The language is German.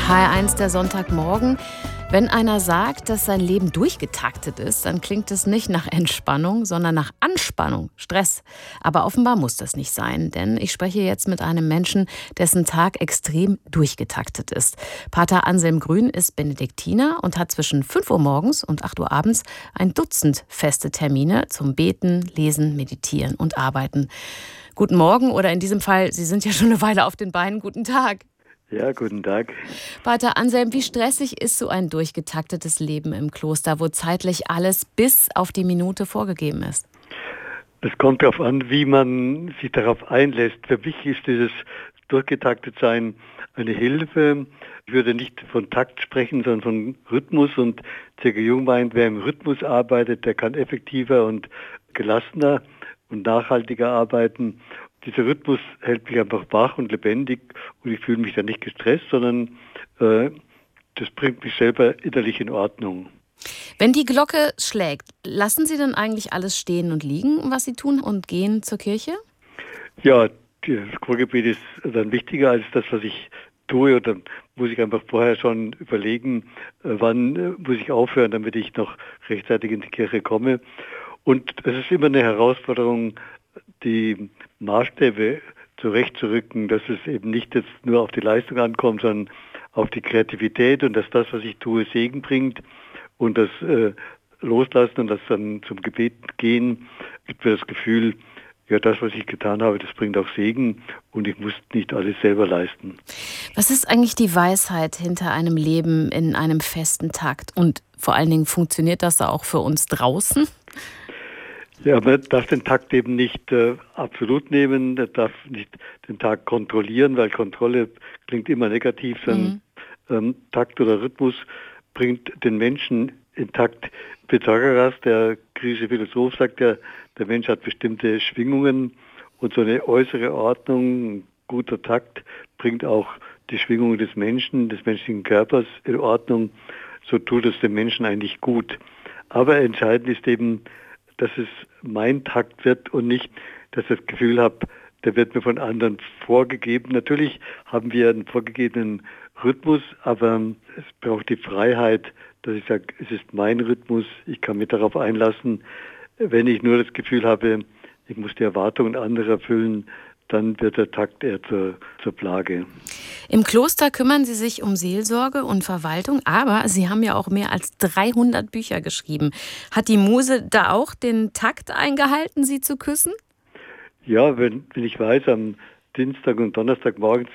HR1 der Sonntagmorgen. Wenn einer sagt, dass sein Leben durchgetaktet ist, dann klingt es nicht nach Entspannung, sondern nach Anspannung, Stress. Aber offenbar muss das nicht sein, denn ich spreche jetzt mit einem Menschen, dessen Tag extrem durchgetaktet ist. Pater Anselm Grün ist Benediktiner und hat zwischen 5 Uhr morgens und 8 Uhr abends ein Dutzend feste Termine zum Beten, Lesen, Meditieren und Arbeiten. Guten Morgen oder in diesem Fall, Sie sind ja schon eine Weile auf den Beinen, guten Tag. Ja, guten Tag. Pater Anselm, wie stressig ist so ein durchgetaktetes Leben im Kloster, wo zeitlich alles bis auf die Minute vorgegeben ist? Es kommt darauf an, wie man sich darauf einlässt. Für mich ist dieses Durchgetaktetsein eine Hilfe. Ich würde nicht von Takt sprechen, sondern von Rhythmus. Und C.G. Jung meint, wer im Rhythmus arbeitet, der kann effektiver und gelassener und nachhaltiger arbeiten. Dieser Rhythmus hält mich einfach wach und lebendig und ich fühle mich da nicht gestresst, sondern das bringt mich selber innerlich in Ordnung. Wenn die Glocke schlägt, lassen Sie dann eigentlich alles stehen und liegen, was Sie tun, und gehen zur Kirche? Ja, das Chorgebet ist dann wichtiger als das, was ich tue. Und dann muss ich einfach vorher schon überlegen, wann muss ich aufhören, damit ich noch rechtzeitig in die Kirche komme. Und es ist immer eine Herausforderung, die Maßstäbe zurechtzurücken, dass es eben nicht jetzt nur auf die Leistung ankommt, sondern auf die Kreativität und dass das, was ich tue, Segen bringt und das Loslassen und das dann zum Gebet gehen, gibt mir das Gefühl, ja, das, was ich getan habe, das bringt auch Segen und ich muss nicht alles selber leisten. Was ist eigentlich die Weisheit hinter einem Leben in einem festen Takt? Und vor allen Dingen, funktioniert das auch für uns draußen? Ja, man darf den Takt eben nicht absolut nehmen, man darf nicht den Takt kontrollieren, weil Kontrolle klingt immer negativ. Takt oder Rhythmus bringt den Menschen in Takt. Pythagoras, der griechische Philosoph, sagt ja, der Mensch hat bestimmte Schwingungen und so eine äußere Ordnung, ein guter Takt bringt auch die Schwingungen des Menschen, des menschlichen Körpers in Ordnung. So tut es dem Menschen eigentlich gut. Aber entscheidend ist eben, dass es mein Takt wird und nicht, dass ich das Gefühl habe, der wird mir von anderen vorgegeben. Natürlich haben wir einen vorgegebenen Rhythmus, aber es braucht die Freiheit, dass ich sage, es ist mein Rhythmus, ich kann mich darauf einlassen. Wenn ich nur das Gefühl habe, ich muss die Erwartungen anderer erfüllen, dann wird der Takt eher zur Plage. Im Kloster kümmern Sie sich um Seelsorge und Verwaltung, aber Sie haben ja auch mehr als 300 Bücher geschrieben. Hat die Muse da auch den Takt eingehalten, Sie zu küssen? Ja, wenn ich weiß, am Dienstag und Donnerstagmorgens